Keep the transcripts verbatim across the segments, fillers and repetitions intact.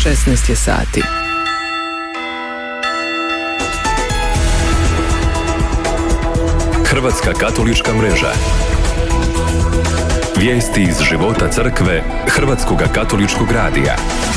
šesnaest je sati. Hrvatska katolička mreža. Vijesti iz života crkve Hrvatskog katoličkog radija.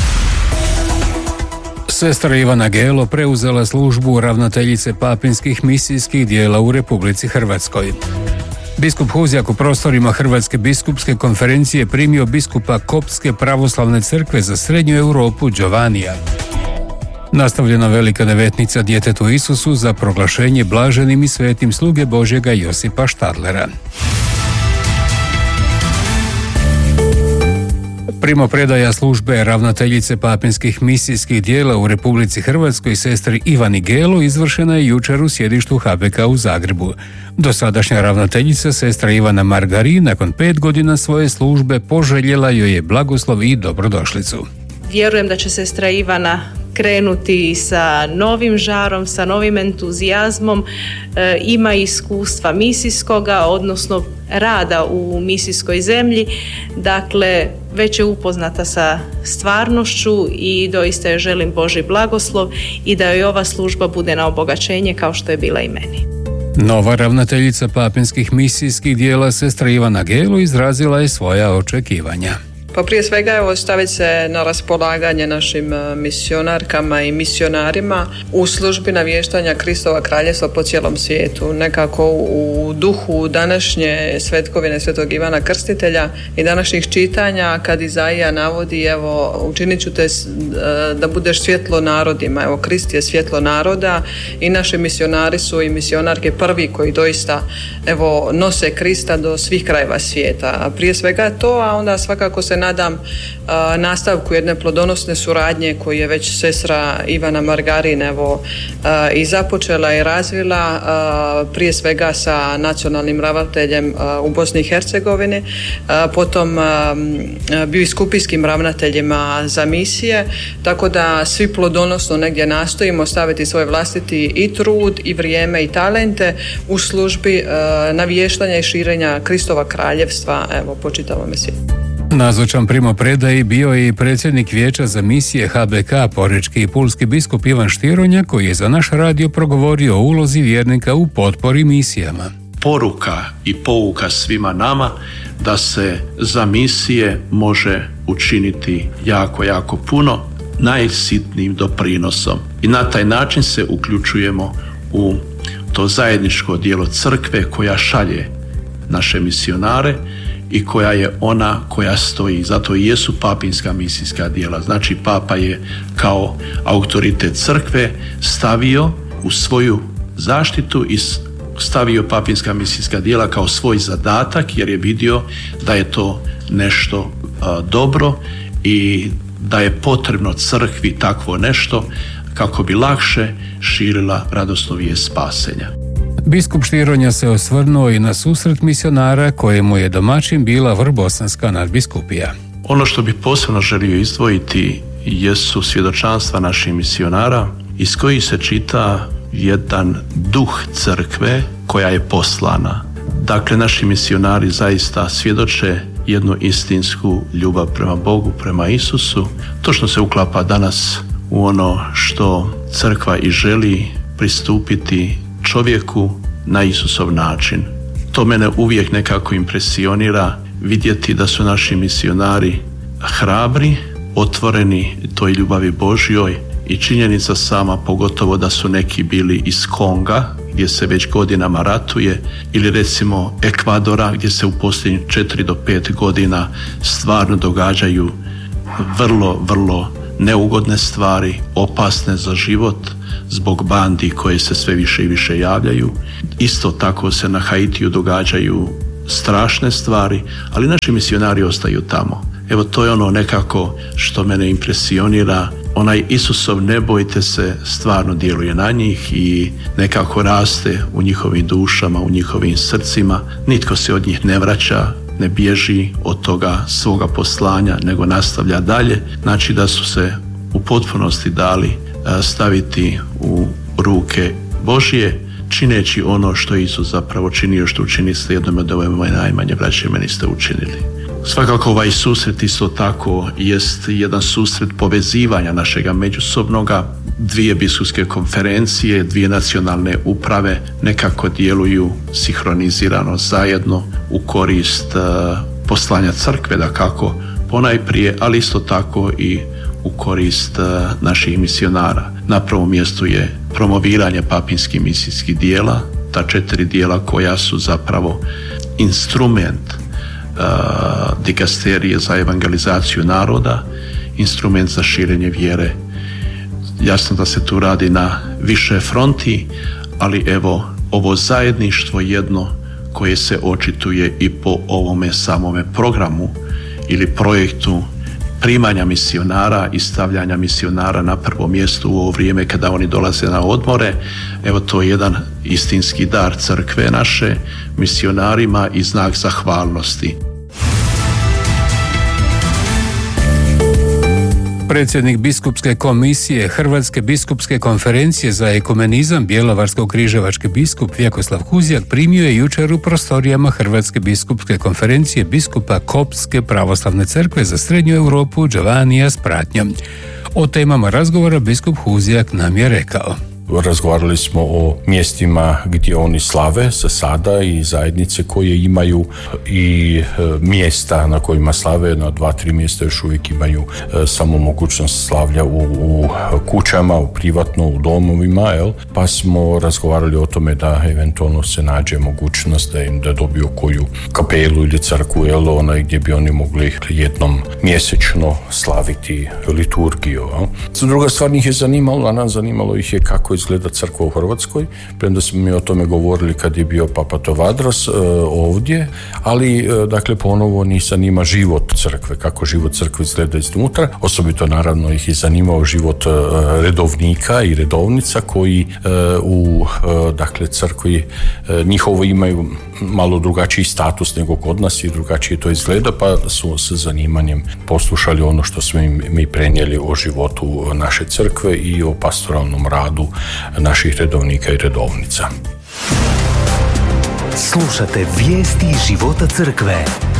Sestra Ivana Gelo preuzela službu ravnateljice papinskih misijskih dijela u Republici Hrvatskoj. Biskup Huzjak u prostorima Hrvatske biskupske konferencije primio biskupa Koptske pravoslavne crkve za Srednju Europu Giovanija. Nastavljena velika devetnica djetetu Isusu za proglašenje blaženim i svetim sluge Božjega Josipa Štadlera. Primopredaja službe ravnateljice papinskih misijskih dijela u Republici Hrvatskoj sestri Ivani Gelo izvršena je jučer u sjedištu H B K u Zagrebu. Dosadašnja ravnateljica sestra Ivana Margari nakon pet godina svoje službe poželjela joj je blagoslov i dobrodošlicu. Vjerujem da će sestra Ivana krenuti sa novim žarom, sa novim entuzijazmom, e, ima iskustva misijskoga, odnosno rada u misijskoj zemlji, dakle već je upoznata sa stvarnošću i doista joj želim Božji blagoslov i da joj ova služba bude na obogaćenje kao što je bila i meni. Nova ravnateljica papinskih misijskih dijela sestra Ivana Gelo izrazila je svoja očekivanja. Pa prije svega evo staviti se na raspolaganje našim misionarkama i misionarima u službi navještanja Kristova kraljevstva po cijelom svijetu. Nekako u duhu današnje svetkovine Svetog Ivana Krstitelja i današnjih čitanja kad Izaija navodi evo učinit ću te da budeš svjetlo narodima. Evo Krist je svjetlo naroda i naši misionari su i misionarke prvi koji doista evo nose Krista do svih krajeva svijeta. A prije svega to, a onda svakako se nadam uh, nastavku jedne plodonosne suradnje koju je već sestra Ivana Margarin evo uh, i započela i razvila uh, prije svega sa nacionalnim ravnateljem uh, u Bosni i Hercegovini, uh, potom uh, biskupijskim ravnateljima za misije, tako da svi plodonosno negdje nastojimo staviti svoj vlastiti i trud i vrijeme i talente u službi uh, navještanja i širenja Kristova kraljevstva evo po čitavome svijetu. Nazočan primopredaji bio je i predsjednik Vijeća za misije H B K, porečki i pulski biskup Ivan Štironja, koji je za naš radio progovorio o ulozi vjernika u potpori misijama. Poruka i pouka svima nama da se za misije može učiniti jako, jako puno, najsitnijim doprinosom. I na taj način se uključujemo u to zajedničko djelo crkve koja šalje naše misionare i koja je ona koja stoji. Zato i jesu papinska misijska djela. Znači papa je kao autoritet crkve stavio u svoju zaštitu i stavio papinska misijska djela kao svoj zadatak jer je vidio da je to nešto a, dobro i da je potrebno crkvi takvo nešto kako bi lakše širila radosnu vijest spasenja. Biskup Štironja se osvrnuo i na susret misionara kojemu je domaćin bila Vrbosanska nadbiskupija. Ono što bih posebno želio izdvojiti jesu svjedočanstva naših misionara iz kojih se čita jedan duh crkve koja je poslana. Dakle, naši misionari zaista svjedoče jednu istinsku ljubav prema Bogu, prema Isusu. To što se uklapa danas u ono što crkva i želi pristupiti čovjeku na Isusov način. To mene uvijek nekako impresionira vidjeti da su naši misionari hrabri, otvoreni toj ljubavi Božjoj i činjenica sama, pogotovo da su neki bili iz Konga gdje se već godinama ratuje ili recimo Ekvadora gdje se u posljednjih četiri do pet godina stvarno događaju vrlo, vrlo neugodne stvari, opasne za život zbog bandi koje se sve više i više javljaju. Isto tako se na Haitiju događaju strašne stvari, ali naši misionari ostaju tamo. Evo to je ono nekako što mene impresionira. Onaj Isusov ne bojte se stvarno djeluje na njih i nekako raste u njihovim dušama, u njihovim srcima. Nitko se od njih ne vraća, ne bježi od toga svoga poslanja, nego nastavlja dalje. Znači da su se u potpunosti dali staviti u ruke Božje, čineći ono što Isus zapravo činio, što učiniste jednome od ove moje najmanje braće, meni ste učinili. Svakako ovaj susret isto tako jest jedan susret povezivanja našega međusobnoga. Dvije biskupske konferencije, dvije nacionalne uprave nekako djeluju sinhronizirano zajedno u korist uh, poslanja crkve, da kako ponajprije, ali isto tako i u korist uh, naših misionara. Na prvom mjestu je promoviranje papinskih misijskih dijela, ta četiri dijela koja su zapravo instrument uh, dikasterije za evangelizaciju naroda, instrument za širenje vjere. Jasno da se tu radi na više fronti, ali evo ovo zajedništvo jedno koje se očituje i po ovome samome programu ili projektu primanja misionara i stavljanja misionara na prvo mjesto u ovo vrijeme kada oni dolaze na odmore. Evo, to je jedan istinski dar crkve naše misionarima i znak zahvalnosti. Predsjednik biskupske komisije Hrvatske biskupske konferencije za ekumenizam bjelovarsko-križevački biskup Vjekoslav Huzjak primio je jučer u prostorijama Hrvatske biskupske konferencije biskupa Koptske pravoslavne crkve za srednju Europu Giovannija s pratnjom. O temama razgovora biskup Huzjak nam je rekao. Razgovarali smo o mjestima gdje oni slave za sada i zajednice koje imaju i mjesta na kojima slave, na dva, tri mjesta još uvijek imaju samo mogućnost slavlja u, u kućama, u privatno, u domovima, jel? Pa smo razgovarali o tome da eventualno se nađe mogućnost da im da dobiju koju kapelu ili crkvu, jel? Onaj gdje bi oni mogli jednom mjesečno slaviti liturgiju. Jel? Druga stvar njih je zanimalo, a nas zanimalo ih je kako izgleda crkva u Hrvatskoj, premda smo mi o tome govorili kad je bio Papa Tovadras e, ovdje, ali e, dakle ponovo njih zanima život crkve, kako život crkve izgleda iznutra. Osobito naravno ih je zanimao život e, redovnika i redovnica koji e, u e, dakle crkvi e, njihovo imaju malo drugačiji status nego kod nas i drugačije to izgleda, pa su sa zanimanjem poslušali ono što smo im mi prenijeli o životu naše crkve i o pastoralnom radu naših redovnika i redovnica. Slušate vijesti života crkve.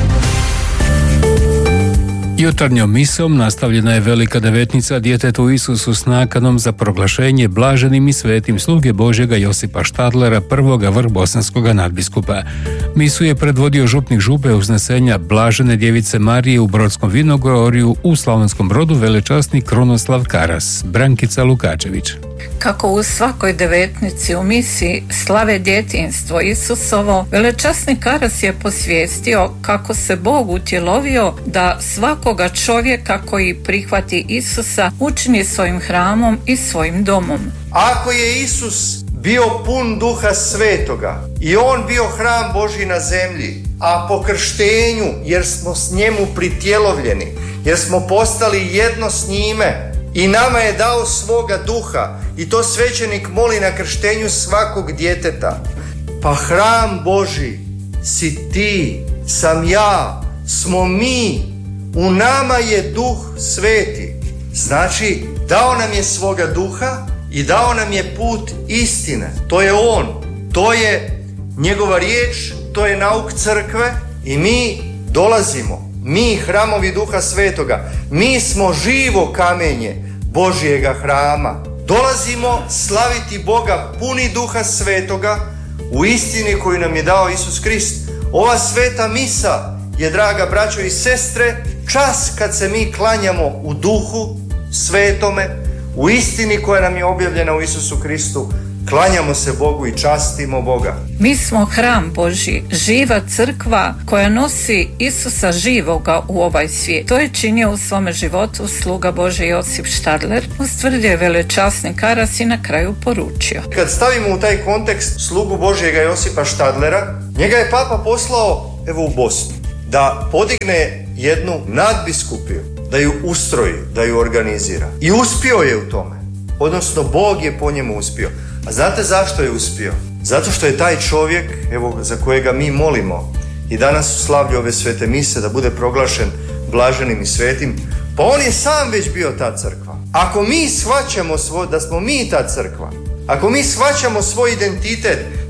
Jutarnjom misom nastavljena je velika devetnica djetetu Isusu s nakanom za proglašenje blaženim i svetim sluge Božjega Josipa Štadlera, prvoga vrhbosanskoga nadbiskupa. Misu je predvodio župnik župe uznesenja Blažene djevice Marije u Brodskom Vinogorju u Slavonskom Brodu velečasni Krunoslav Karas. Brankica Lukačević. Kako u svakoj devetnici u misiji slave djetinjstvo Isusovo, velečasni Karas je posvijestio kako se Bog utjelovio da svakoga čovjeka koji prihvati Isusa učini svojim hramom i svojim domom. Ako je Isus bio pun Duha Svetoga i on bio hram Božji na zemlji, a po krštenju, jer smo s njemu pritjelovljeni, jer smo postali jedno s njime, i nama je dao svoga duha, i to svećenik moli na krštenju svakog djeteta. Pa hram Božji si ti, sam ja, smo mi, u nama je Duh Sveti. Znači, dao nam je svoga duha i dao nam je put istine. To je on, to je njegova riječ, to je nauk crkve i mi dolazimo, mi hramovi Duha Svetoga, mi smo živo kamenje Božjega hrama. Dolazimo slaviti Boga puni Duha Svetoga u istini koju nam je dao Isus Krist. Ova sveta misa je, draga braćo i sestre, čas kad se mi klanjamo u Duhu Svetome, u istini koja nam je objavljena u Isusu Kristu. Klanjamo se Bogu i častimo Boga. Mi smo hram Božji, živa crkva koja nosi Isusa živoga u ovaj svijet. To je činio u svome životu sluga Božji Josip Štadler, ustvrdio je velečasni Karas i na kraju poručio. Kad stavimo u taj kontekst slugu Božjega Josipa Štadlera, njega je Papa poslao evo u Bosnu da podigne jednu nadbiskupiju, da ju ustroji, da ju organizira. I uspio je u tome. Odnosno, Bog je po njemu uspio. A znate zašto je uspio? Zato što je taj čovjek, evo, za kojega mi molimo i danas u slavlju ove svete mise da bude proglašen blaženim i svetim, pa on je sam već bio ta crkva. Ako mi shvaćamo svoj, da smo mi ta crkva, ako mi shvaćamo svoj identitet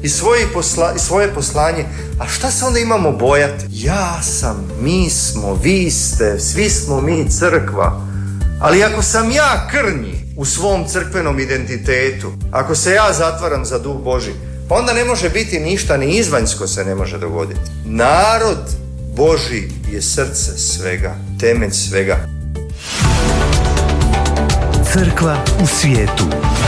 i svoje, posla, i svoje poslanje. A šta se onda imamo bojati? Ja sam, mi smo, vi ste, svi smo mi crkva. Ali ako sam ja krnji u svom crkvenom identitetu, ako se ja zatvaram za duh Božji, pa onda ne može biti ništa, ni izvanjsko se ne može dogoditi. Narod Božji je srce svega, temelj svega. Crkva u svijetu.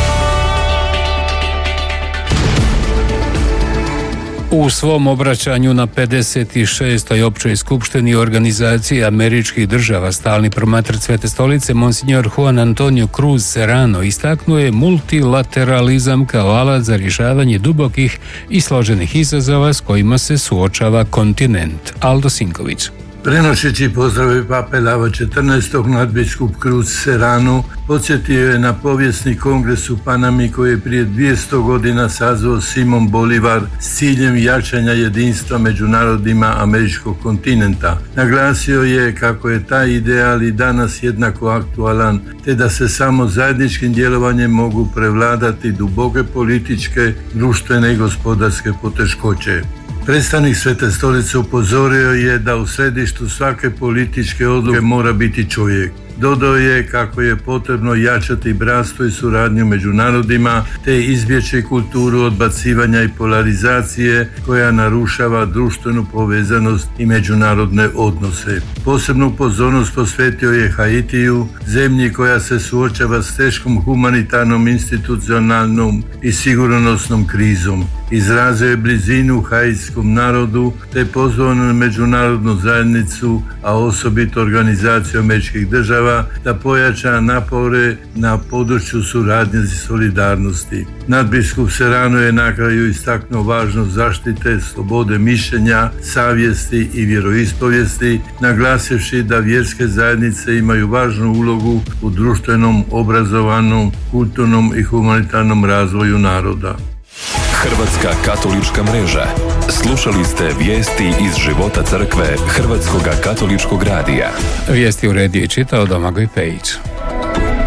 U svom obraćanju na pedeset šestoj općoj skupštini Organizacije američkih država stalni promatrač Svete stolice Monsignor Juan Antonio Cruz Serrano istaknuo je multilateralizam kao alat za rješavanje dubokih i složenih izazova s kojima se suočava kontinent. Aldo Sinković. Prenošeći pozdrave pape Lava četrnaestog nadbiskup Cruz Serrano podsjetio je na povijesni kongres u Panami koji je prije dvjesto godina sazvao Simon Bolivar s ciljem jačanja jedinstva među narodima američkog kontinenta. Naglasio je kako je taj ideal i danas jednako aktualan, te da se samo zajedničkim djelovanjem mogu prevladati duboke političke, društvene i gospodarske poteškoće. Predstavnik Svete stolice upozorio je da u središtu svake političke odluke mora biti čovjek. Dodao je kako je potrebno jačati bratstvo i suradnju među narodima te izbjeći kulturu odbacivanja i polarizacije koja narušava društvenu povezanost i međunarodne odnose. Posebnu pozornost posvetio je Haitiju, zemlji koja se suočava s teškom humanitarnom, institucionalnom i sigurnosnom krizom. Izrazio je blizinu haitskom narodu te pozvao na međunarodnu zajednicu, a osobito Organizaciju američkih država, da pojača napore na području suradnje i solidarnosti. Nadbiskup Serrano je na kraju istaknuo važnost zaštite slobode mišljenja, savjesti i vjeroispovijesti, naglasivši da vjerske zajednice imaju važnu ulogu u društvenom, obrazovanom, kulturnom i humanitarnom razvoju naroda. Hrvatska katolička mreža. Slušali ste vijesti iz života crkve Hrvatskoga katoličkog radija. Vijesti uredio i čitao Domagoj Pejić.